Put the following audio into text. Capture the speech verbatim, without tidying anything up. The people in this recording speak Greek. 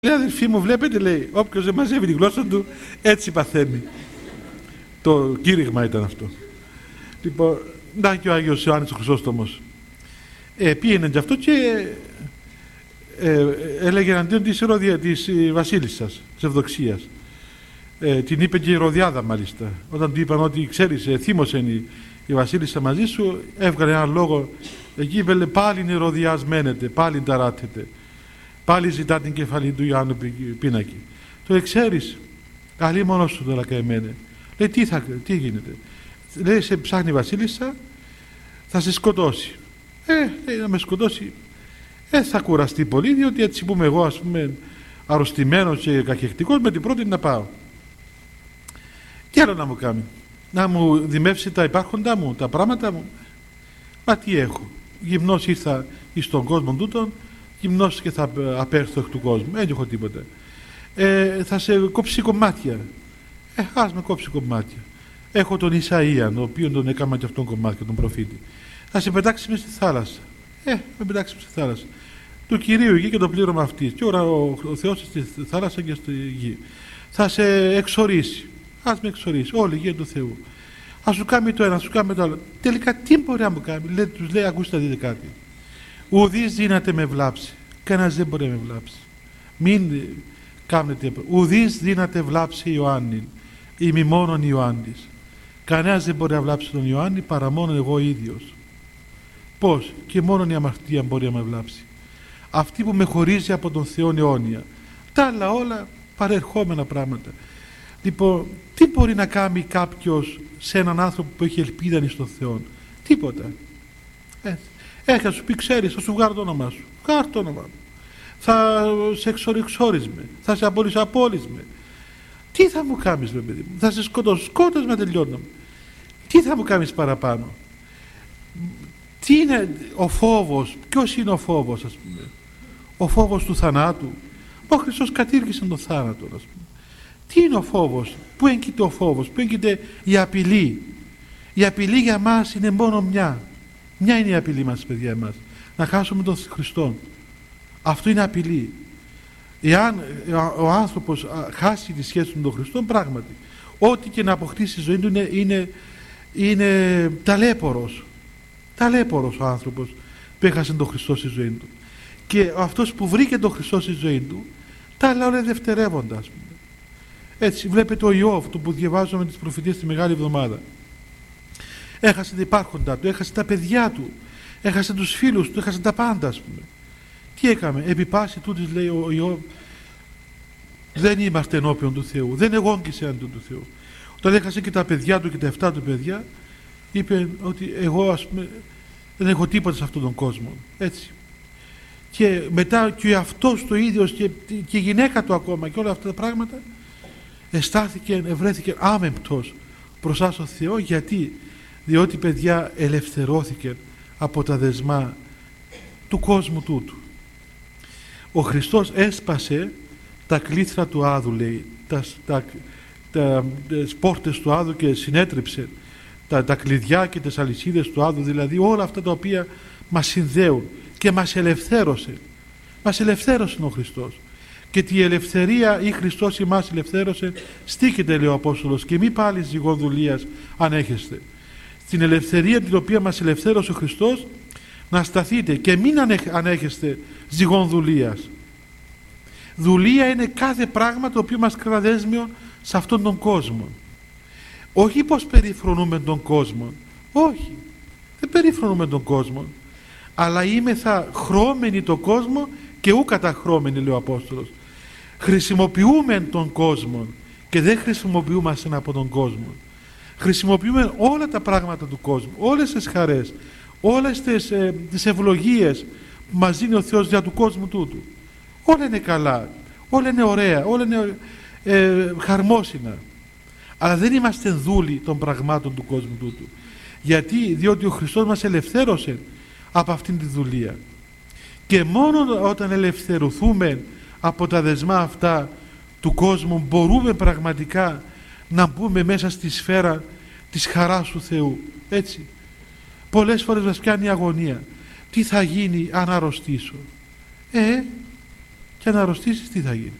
Λέει, αδελφοί μου, βλέπετε, λέει, όποιος δεν μαζεύει τη γλώσσα του, έτσι παθαίνει. Το κήρυγμα ήταν αυτό. Λοιπόν, να και ο Άγιος Ιωάννης ο Χρυσόστομος ε, πήγαινε και αυτό και ε, έλεγε εναντίον της, Ηρωδια, της βασίλισσας, της Ευδοξίας. Ε, την είπε και η Ηρωδιάδα μάλιστα. Όταν του είπαν ότι ξέρεις, ε, θύμωσε η, η βασίλισσα μαζί σου, έβγαλε έναν λόγο. Εκεί είπε, πάλι η Ηρωδιάς μένετε, πάλι ταράτεται. Πάλι ζητά την κεφαλή του Ιωάννου πίνακη. Το ξέρεις, καλή μόνος σου τώρα καημένε. Λέει, τι, θα, τι γίνεται. Λέει, σε ψάχνει η βασίλισσα, θα σε σκοτώσει. Ε, λέει, να με σκοτώσει. Ε, θα κουραστεί πολύ, διότι έτσι που είμαι εγώ, ας πούμε, αρρωστημένος και καχεκτικός, με την πρώτη να πάω. Τι άλλο να μου κάνει. Να μου δημεύσει τα υπάρχοντά μου, τα πράγματα μου. Μα τι έχω. Γυμνός ήρθα εις τον κόσμο τούτον, γυμνός και θα απέρθω εκ του κόσμου. Δεν έχω τίποτα. Ε, θα σε κόψει κομμάτια. Ε, ας με κόψει κομμάτια. Έχω τον Ισαΐαν, ο οποίον τον έκανα και αυτόν κομμάτια, τον προφήτη. Θα σε πετάξει μες στη θάλασσα. Ε, με πετάξει μες στη θάλασσα. Του Κυρίου γη και το πλήρωμα αυτής. Και ώρα ο, ο Θεός στη θάλασσα και στη γη. Θα σε εξορίσει. Ας με εξορίσει. Όλη η γη του Θεού. Ας σου κάνει το ένα, ας σου κάνει το άλλο. Τελικά τι μπορεί να μου κάνει. Λέει, τους λέει, ακούστε να δείτε κάτι. Ουδής δύναται με βλάψει. Κανένας δεν μπορεί να με βλάψει. Μην κάνετε. Ουδής δύναται βλάψει Ιωάννη. Είμαι μόνον Ιωάννης. Κανένας δεν μπορεί να βλάψει τον Ιωάννη παρά μόνο εγώ ίδιος. Πώς? Και μόνον η αμαρτία μπορεί να με βλάψει. Αυτή που με χωρίζει από τον Θεό αιώνια. Τα άλλα όλα παρερχόμενα πράγματα. Λοιπόν, τι μπορεί να κάνει κάποιος σε έναν άνθρωπο που έχει ελπίδα στον Θεό? Τίποτα. Ε, έχει να σου πει, ξέρεις, θα σου βγάλω το όνομά σου. Βγάλω το όνομά μου. Θα σε εξοριξόρισμε. Θα σε απολυσαπόλυσμε. Τι θα μου κάνεις, ρε παιδί μου? Θα σε σκοτώσω. Σκότωσμα, τελειώνω. Τι θα μου κάνεις παραπάνω? Τι είναι ο φόβος? Ποιος είναι ο φόβος, ας πούμε? Ο φόβος του θανάτου. Ο Χριστός κατήργησε τον θάνατο, ας πούμε. Τι είναι ο φόβος? Πού έγκυται ο φόβος? Πού έγκυται η απειλή? Η απειλή για μας είναι μόνο μια. Μια είναι η απειλή μας, παιδιά, εμάς. Να χάσουμε τον Χριστό. Αυτό είναι απειλή. Εάν ο άνθρωπος χάσει τη σχέση του με τον Χριστό, πράγματι, ό,τι και να αποκτήσει η ζωή του είναι, είναι, είναι ταλέπορος. Ταλέπορος ο άνθρωπος που έχασε τον Χριστό στη ζωή του. Και αυτός που βρήκε τον Χριστό στη ζωή του, τα άλλα όλα δευτερεύοντα, ας πούμε. Έτσι, βλέπετε ο Ιώβ, το που διαβάζουμε τις προφητείες τη Μεγάλη Εβδομάδα. Έχασε τα υπάρχοντά του, έχασε τα παιδιά του, έχασε τους φίλους του, έχασε τα πάντα, ας πούμε. Τι έκαμε? Επί πάση τούτης, λέει ο Ιώβ, δεν είμαστε ενώπιον του Θεού, δεν εγόγγισε ενώπιον του Θεού. Όταν έχασε και τα παιδιά του και τα εφτά του παιδιά, είπε ότι εγώ, ας πούμε, δεν έχω τίποτα σε αυτόν τον κόσμο. Έτσι. Και μετά και αυτός το ίδιος και, και η γυναίκα του ακόμα και όλα αυτά τα πράγματα, εστάθηκε, ευρέθηκε άμεμπτος μπροστά στον Θεό. Γιατί? Διότι, παιδιά, ελευθερώθηκε από τα δεσμά του κόσμου τούτου. Ο Χριστός έσπασε τα κλήθρα του Άδου, λέει, τα, τα, τα, τις πόρτες του Άδου και συνέτριψε τα, τα κλειδιά και τις αλυσίδες του Άδου, δηλαδή όλα αυτά τα οποία μας συνδέουν, και μας ελευθέρωσε. Μας ελευθέρωσε ο Χριστός. Και τη ελευθερία ή Χριστός ημάς ελευθέρωσε, στήκεται, λέει ο Απόστολος, και μη πάλι ζυγών δουλείας ανέχεστε. Στην ελευθερία την οποία μας ελευθέρωσε ο Χριστός να σταθείτε και μην ανέχεστε ζυγών δουλείας. Δουλεία είναι κάθε πράγμα το οποίο μας κρατά δέσμιο σε αυτόν τον κόσμο. Όχι πως περιφρονούμε τον κόσμο, όχι, δεν περιφρονούμε τον κόσμο, αλλά είμεθα χρώμενοι τον κόσμο και ου καταχρώμενοι, λέει ο Απόστολος. Χρησιμοποιούμε τον κόσμο και δεν χρησιμοποιούμαστε από τον κόσμο. Χρησιμοποιούμε όλα τα πράγματα του κόσμου, όλες τις χαρές, όλες τις, ε, τις ευλογίες που μας δίνει ο Θεός για του κόσμου τούτου. Όλα είναι καλά, όλα είναι ωραία, όλα είναι ε, χαρμόσυνα. Αλλά δεν είμαστε δούλοι των πραγμάτων του κόσμου τούτου. Γιατί? Διότι ο Χριστός μας ελευθέρωσε από αυτήν τη δουλεία. Και μόνο όταν ελευθερωθούμε από τα δεσμά αυτά του κόσμου, μπορούμε πραγματικά να μπούμε μέσα στη σφαίρα της χαράς του Θεού. Έτσι. Πολλές φορές μας πιάνει η αγωνία. Τι θα γίνει αν αρρωστήσω? Ε, και αν αρρωστήσεις τι θα γίνει?